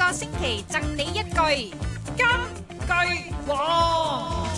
個星期贈你一句金句王。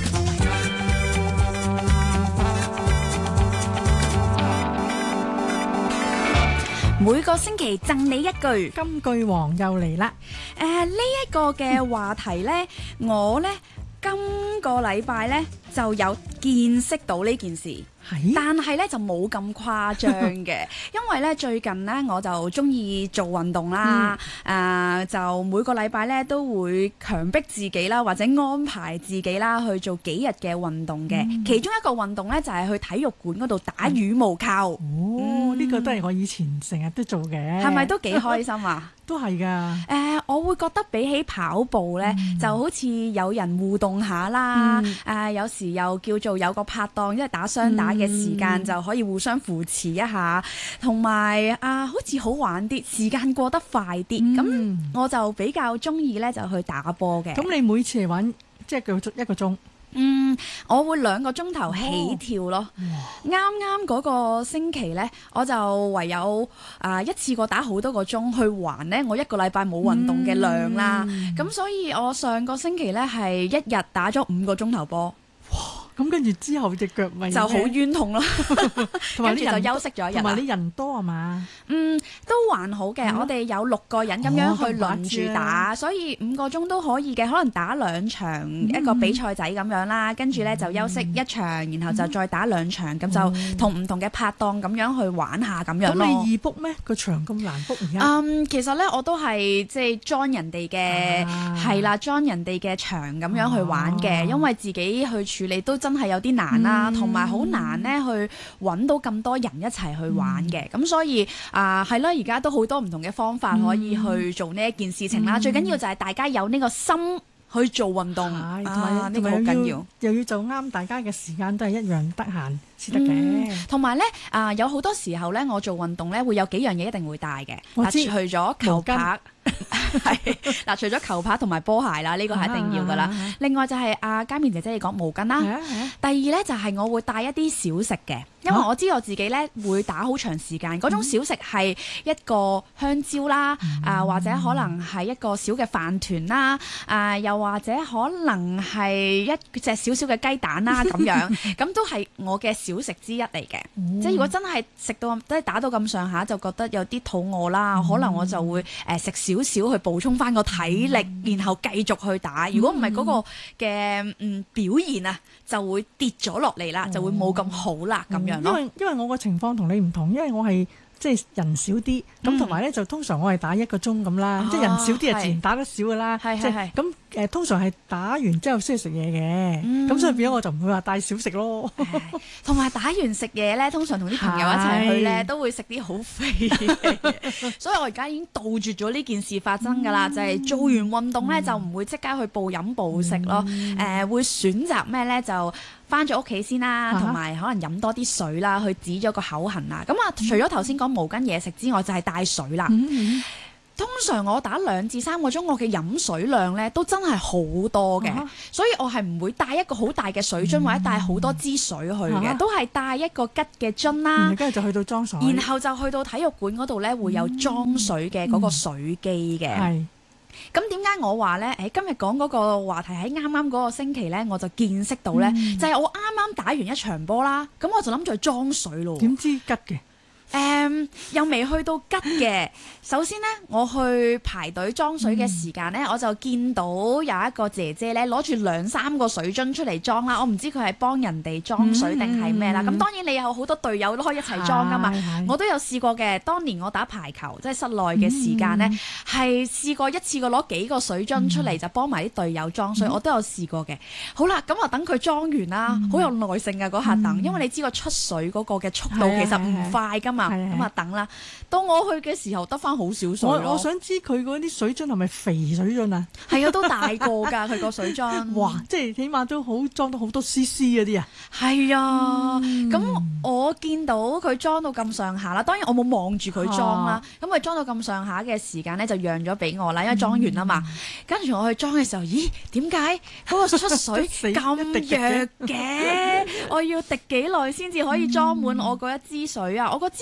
每個星期贈你一句金句王又嚟啦！ 呢一個嘅話題呢，我呢今個禮拜呢就有見識到呢件事。但係咧就冇咁誇張嘅，因為咧最近咧我就中意做運動啦，就每個禮拜咧都會強迫自己啦，或者安排自己啦去做幾日嘅運動嘅。其中一個運動咧就係去體育館嗰度打羽毛球。 呢個都係我以前成日都做嘅， 係咪都幾開心啊？ 都係㗎。 我會覺得比起跑步咧，就好似有人互動下啦。有時又叫做有個拍檔，因為打雙打嘅時間就可以互相扶持一下，同埋好似好玩啲，時間過得快啲。咁我就比較中意咧就去打波嘅。 咁你每次係玩即係叫一個鐘？ 我會2個鐘頭起跳咯。啱啱嗰個星期呢，我就唯有一次過打好多個鐘去還呢我1個禮拜冇運動嘅量啦。咁所以我上個星期呢係一日打咗5個鐘頭波。 咁跟住之後隻腳咪就好冤痛咯，跟住就休息咗一日。 同埋你人多係嘛？ 都還好嘅。我哋有6個人咁樣去輪住打，所以5個鐘都可以嘅。可能打2場一個比賽仔咁樣啦，跟住呢就休息1場，然後就再打2場，咁就同唔同嘅拍檔咁樣去玩下咁樣咯。 咁你易 book 咩？個場咁難 book 而家？ 其實呢，我都係即係 join 人哋嘅，係啦，join 人哋嘅場咁樣去玩嘅，因為自己去處理都真係有啲難啦，同埋好難呢去揾到咁多人一齊去玩嘅。咁所以係啦，而家都好多唔同嘅方法可以去做呢一件事情啦。最緊要就係大家有呢個心去做運動，同埋呢個好緊要， 又要就啱大家嘅時間都係一樣得閒先得嘅。 同埋呢，有好多時候呢，我做運動呢會有幾樣嘢一定會帶嘅。 我知， 除咗球拍。係嗱，除咗球拍同埋波鞋啦，呢個係一定要噶啦。另外就係家面姐姐你講毛巾啦。第二呢，就係我會帶一啲小食嘅，因為我知道自己呢會打好長時間。嗰種小食係一個香蕉啦，或者可能係一個小嘅飯團啦，又或者可能係一隻小小嘅雞蛋啦咁樣，咁都係我嘅小食之一嚟嘅。即係如果真係食到即係打到咁上下，就覺得有啲肚餓啦，可能我就會食少少去補充翻個體力，然後繼續去打。如果唔係嗰個嘅表現啊，就會跌咗落嚟啦，就會冇咁好啦咁樣咯。 因為我個情況同你唔同，因為我係即係人少啲，咁同埋咧就通常我係打1個鐘咁啦，即係人少啲就自然打得少噶啦。即係咁通常係打完之後先去食嘢嘅，咁所以變咗我就唔會話帶小食咯。 同埋打完食嘢咧，通常同啲朋友一齊去咧，都會食啲好肥嘅。所以我而家已經杜絕咗呢件事發生㗎啦，就係做完運動咧就唔會即刻去暴飲暴食咯。會選擇咩咧就返咗屋企先啦，同埋可能飲多啲水啦，去止咗個口痕啊。咁除咗頭先講毛巾嘢食之外，就係帶水啦。通常我打2至3個鐘，我嘅飲水量咧都真係好多嘅，所以我係唔會帶一個好大嘅水樽或者帶好多支水去嘅，都係帶一個吉嘅樽啦。 跟住就去到裝水， 然後就去到體育館嗰度咧會有裝水嘅嗰個水機嘅。咁點解我話咧？今日講嗰個話題喺啱啱嗰個星期咧，我就見識到咧，就係我啱啱打完一場波啦，咁我就諗住去裝水咯。 點知吉嘅？ 又未去到吉嘅。首先呢，我去排隊裝水嘅時間呢，我就見到有一個姐姐呢攞住2、3個水樽出嚟裝啦。我唔知佢係幫人哋裝水定係咩啦。咁當然你有好多隊友都可以一齊裝噶嘛。我都有試過嘅。當年我打排球，即係室內嘅時間呢，係試過一次過攞幾個水樽出嚟就幫埋啲隊友裝水。我都有試過嘅。好啦，咁啊等佢裝完啦，好有耐性嘅嗰下等，因為你知個出水嗰個嘅速度其實唔快噶嘛。咁啊等啦，到我去嘅時候得翻好少水咯。 我想知佢嗰啲水樽係咪肥水樽啊？ 係啊，都大個㗎佢個水樽。 哇！即係起碼都好裝到好多 CC 嗰啲啊。 係啊，咁我見到佢裝到咁上下啦，當然我冇望住佢裝啦。咁佢裝到咁上下嘅時間咧，就讓咗俾我啦，因為裝完啊嘛。跟住我去裝嘅時候，咦？點解嗰個出水咁弱嘅？我要滴幾耐先至可以裝滿我嗰一支水啊？我嗰支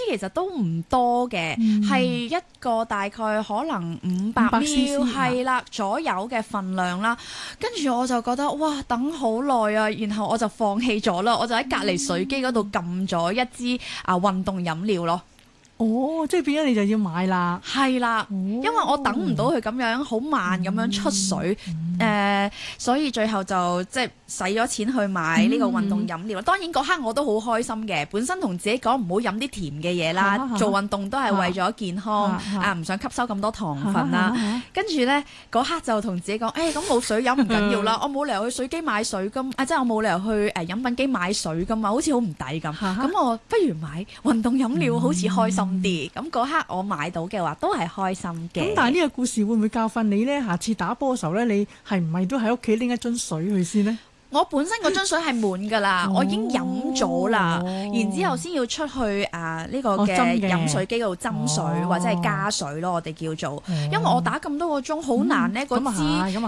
其實都唔多嘅，係一個大概可能500ml 係啦左右嘅份量啦。跟住我就覺得哇，等好耐啊，然後我就放棄咗啦，我就喺隔離水機嗰度撳咗一支運動飲料咯。 哦，即係變咗你就要買啦。 係啦，因為我等唔到佢咁樣好慢咁樣出水，所以最後就即係使咗錢去買呢個運動飲料。當然嗰刻我都好開心嘅，本身同自己講唔好飲啲甜嘅嘢啦，做運動都係為咗健康唔想吸收咁多糖分啦。跟住呢，嗰刻就同自己講，咁冇水飲唔緊要啦，我冇理由去水機買水㗎，即係我冇理由去飲品機買水㗎嘛，好似好唔抵咁。咁我不如買運動飲料，好似開心啲。咁嗰刻我買到嘅話都係開心嘅。 咁但係呢個故事會唔會教訓你呢？下次打波嘅時候呢，你係唔係都喺屋企拎一樽水去先呢？ 我本身嗰樽水係滿㗎啦，我已經飲咗啦，然之後先要出去呢個嘅飲水機嗰度斟水或者係加水咯，我哋叫做。因為我打咁多個鐘好難呢，嗰支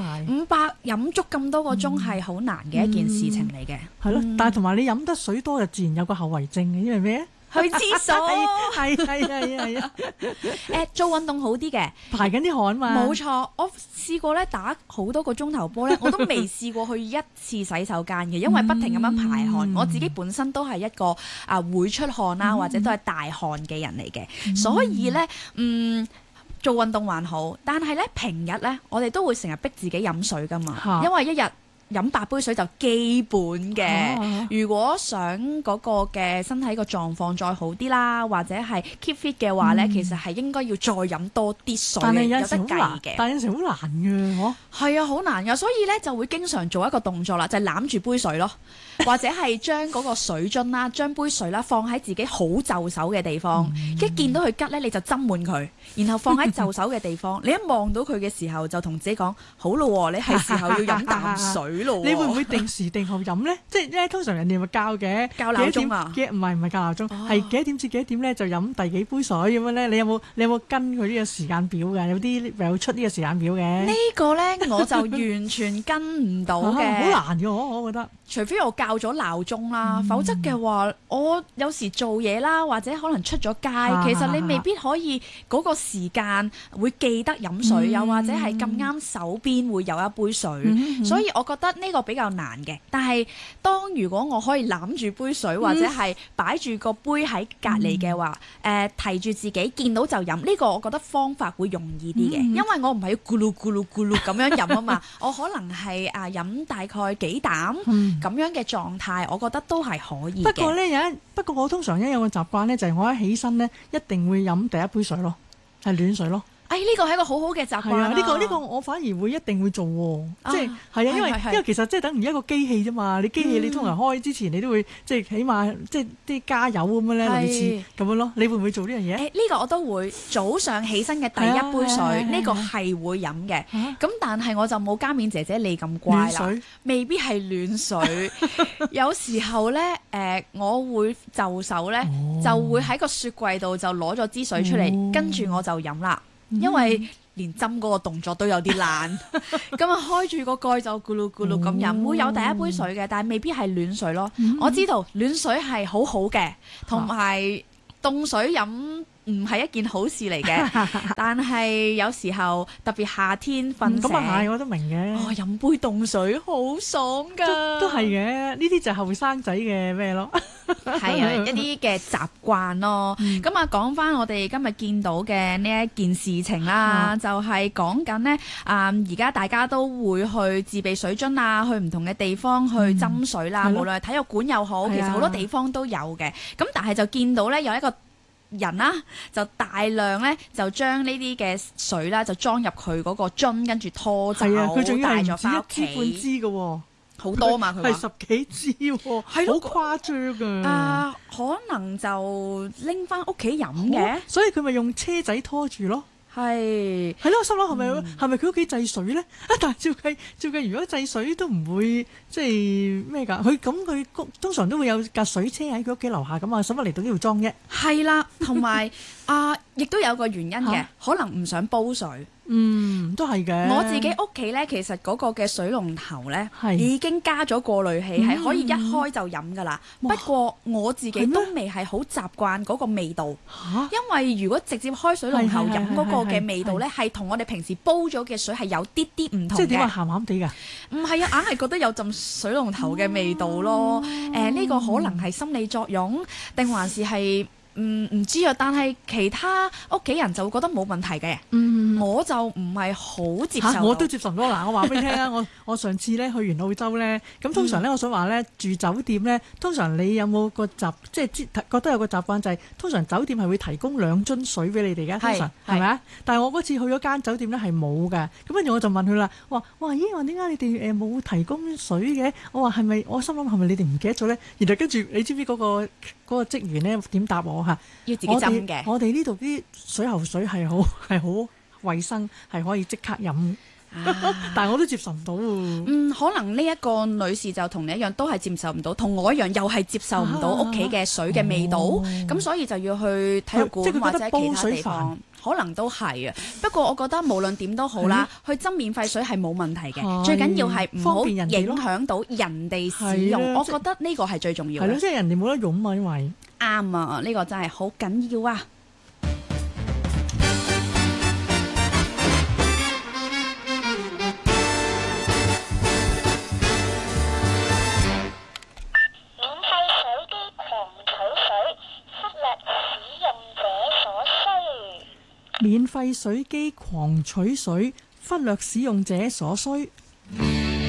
500飲足咁多個鐘係好難嘅一件事情嚟嘅。 係咯，但係同埋你飲得水多就自然有個後遺症嘅，因為咩？ 去廁所， 係啊！ 做運動好啲嘅， 排緊啲汗嘛。冇錯，我試過咧打好多個鐘頭波咧，我都未試過去一次洗手間嘅，因為不停咁樣排汗。我自己本身都係一個會出汗啦，或者都係大汗嘅人嚟嘅，所以咧做運動還好，但係咧平日咧我哋都會成日逼自己飲水㗎嘛，因為一日飲8杯水就基本嘅。如果想嗰個嘅身體個狀況再好啲啦，或者係 keep fit 嘅話咧，其實係應該要再飲多啲水嘅，有得計嘅。 但有時好難嘅， 係啊，好難㗎，所以咧就會經常做一個動作啦，就係攬住杯水咯，或者係將嗰個水樽啦、將杯水啦放喺自己好就手嘅地方，一見到佢吉咧你就斟滿佢，然後放喺就手嘅地方。你一望到佢嘅時候就同自己講：好咯，你係時候要飲啖水。 你會唔會定時定候飲咧？即係咧，通常人哋咪教嘅， 教鬧鐘啊？ 唔係教鬧鐘，係幾多點至幾多點咧就飲第幾杯水咁樣咧？你有冇跟佢呢個時間表㗎？有啲有出呢個時間表嘅。 呢個咧我就完全跟唔到嘅， 好難嘅我覺得。 除非我校咗鬧鐘啦，否則嘅話，我有時做嘢啦，或者可能出咗街，其實你未必可以嗰個時間會記得飲水，又或者係咁啱手邊會有一杯水，所以我覺得呢個比較難嘅。但係如果我可以攬住杯水，或者係擺住個杯喺隔離嘅話，提住自己見到就飲，呢個我覺得方法會容易啲嘅，因為我唔係要咕嚕咕嚕咕嚕咁樣飲啊嘛，我可能係飲大概幾啖。咁樣嘅狀態，我覺得都係可以嘅。 不過我通常有個習慣咧，就係我一起身咧，一定會飲第一杯水咯，係暖水咯。 呢個係一個好好嘅習慣啊！ 呢個我反而會一定會做喎，即係係啊，因為其實即係等於一個機器啫嘛。你機器你通常開之前，你都會即係起碼即係啲加油咁樣咧，類似咁樣咯。你會唔會做呢樣嘢？ 呢個我都會早上起身嘅第一杯水，呢個係會飲嘅。咁但係我就冇加冕姐姐你咁乖啦，未必係暖水。有時候咧，我會就手咧，就會喺個雪櫃度就攞咗支水出嚟，跟住我就飲啦。因為連斟嗰個動作都有啲難，咁啊開住個蓋就咕嚕咕嚕咁飲，會有第一杯水嘅，但係未必係暖水咯。我知道暖水係好好嘅，同埋凍水飲唔係一件好事嚟嘅，但係有時候特別夏天瞓醒， 咁啊係，我都明嘅。 飲杯凍水好爽㗎， 都係嘅。呢啲就係後生仔嘅咩咯？ 係啊，一啲嘅習慣咯。咁啊，講翻我哋今日見到嘅呢一件事情啦，就係講緊呢。而家大家都會去自備水樽啊，去唔同嘅地方去斟水啦。無論係體育館又好，其實好多地方都有嘅。咁但係就見到呢，有一個人啦，就大量咧就將呢啲嘅水啦，就裝入佢嗰個樽，跟住拖走， 佢仲要帶咗翻屋企。 一支半支嘅喎， 好多嘛，佢話係10幾支喎，好誇張㗎。 可能就拎翻屋企飲嘅， 所以佢咪用車仔拖住咯。係咯，我心諗係咪佢屋企制水咧？但係照計，如果制水都唔會即係咩㗎？佢通常都會有架水車喺佢屋企樓下咁啊，使乜嚟到呢度裝啫？ 係啦，同埋亦都有個原因嘅，可能唔想煲水。 都係嘅。 我自己屋企咧，其實嗰個嘅水龍頭咧係已經加咗過濾器，係可以一開就飲噶啦。不過我自己都未係好習慣嗰個味道，因為如果直接開水龍頭飲嗰個嘅味道咧，係同我哋平時煲咗嘅水係有啲啲唔同嘅。 即係點啊？鹹鹹地㗎？ 唔係啊，硬係覺得有陣水龍頭嘅味道咯。呢個可能係心理作用，定還是係？唔知啊，但係其他屋企人就會覺得冇問題嘅，我就唔係好接受。 我都接受唔到。嗱，我話俾你聽啊，我上次咧去完澳洲咧，咁通常咧，我想話咧住酒店咧，通常你有冇個習，即係覺得有個習慣就係，通常酒店係會提供2樽水俾你哋嘅，通常係咪啊？但係我嗰次去咗間酒店咧係冇嘅，咁跟住我就問佢啦，哇，咦，我點解你哋冇提供水嘅？我話係咪？我心諗係咪你哋唔記得咗咧？然後跟住你知唔知嗰個職員咧點答我？ 要自己斟嘅。 我哋呢度啲水喉水係好衛生，係可以即刻飲。但係我都接受唔到。 可能呢一個女士就同你一樣，都係接受唔到，同我一樣又係接受唔到屋企嘅水嘅味道。咁所以就要去體育館或者其他地方，可能都係啊。不過我覺得無論點都好啦，去斟免費水係冇問題嘅。最緊要係唔好影響到人哋使用。我覺得呢個係最重要嘅。 係咯，即係人哋冇得用嘛，因為啱啊！呢個真係好緊要啊！ 免費水機狂取水，忽略使用者所需。